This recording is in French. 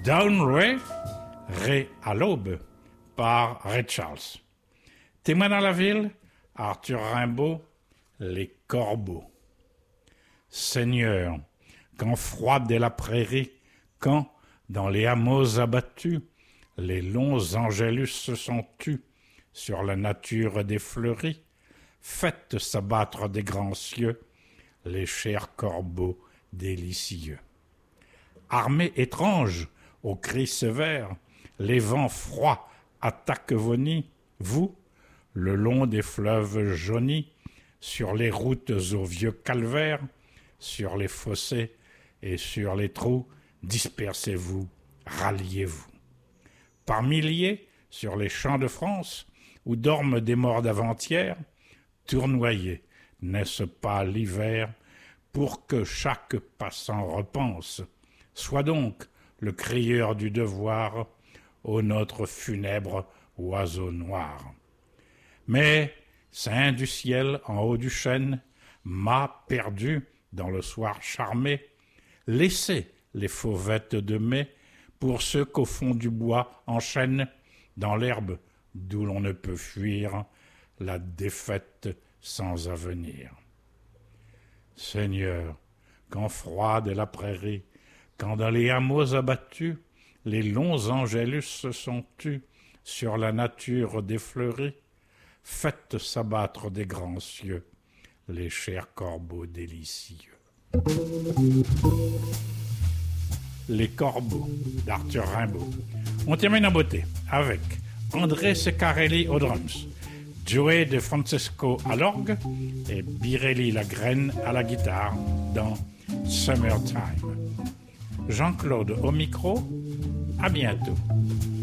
Down Ray, Ray à l'aube, par Ray Charles. Témoin dans la ville, Arthur Rimbaud, Les corbeaux. Seigneur, quand froide est la prairie, quand, dans les hameaux abattus, les longs angélus se sont tus sur la nature des fleuries, faites s'abattre des grands cieux les chers corbeaux délicieux. Armée étrange, aux cris sévères, les vents froids attaquent vos nids, vous, le long des fleuves jaunis, sur les routes aux vieux calvaires, sur les fossés et sur les trous, dispersez-vous, ralliez-vous. Par milliers, sur les champs de France, où dorment des morts d'avant-hier, tournoyez, n'est-ce pas l'hiver, pour que chaque passant repense, soit donc le crieur du devoir, ô notre funèbre oiseau noir. Mais, saint du ciel, en haut du chêne, m'a perdu dans le soir charmé, laissez les fauvettes de mai pour ceux qu'au fond du bois enchaînent, dans l'herbe d'où l'on ne peut fuir, la défaite sans avenir. Seigneur, quand froide est la prairie, quand dans les hameaux abattus, les longs angélus se sont tus sur la nature défleurie, faites s'abattre des grands cieux les chers corbeaux délicieux. Les corbeaux d'Arthur Rimbaud. On termine en beauté avec André Ceccarelli aux drums, Joey De Francesco à l'orgue et Birelli Lagraine à la guitare dans Summertime. Jean-Claude au micro, à bientôt.